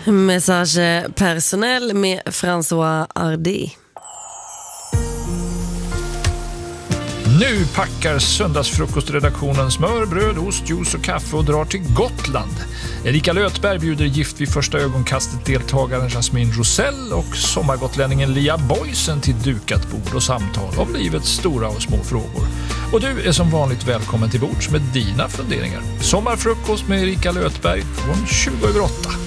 Message personnel med François Hardy. Nu packar söndagsfrukostredaktionen smör, bröd, ost, juice och kaffe och drar till Gotland. Erika Lötberg bjuder gift vid första ögonkastet deltagaren Jasmine Rosell och sommargotlänningen Lia Boysen till dukat bord och samtal om livets stora och små frågor. Och du är som vanligt välkommen till bords med dina funderingar. Sommarfrukost med Erika Lötberg från 7:20.